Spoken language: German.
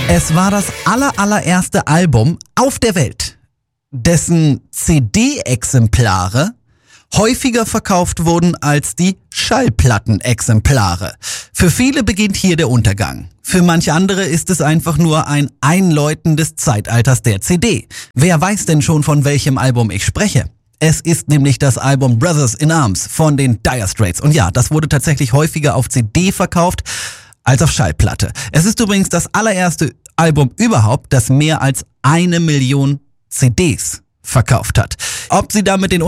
Es war das allererste Album auf der Welt, dessen CD-Exemplare häufiger verkauft wurden als die Schallplattenexemplare. Für viele beginnt hier der Untergang. Für manche andere ist es einfach nur ein Einläuten des Zeitalters der CD. Wer weiß denn schon, von welchem Album ich spreche? Es ist nämlich das Album Brothers in Arms von den Dire Straits. Und ja, das wurde tatsächlich häufiger auf CD verkauft als auf Schallplatte. Es ist übrigens das allererste Album überhaupt, das mehr als 1 Million CDs verkauft hat. Ob sie damit den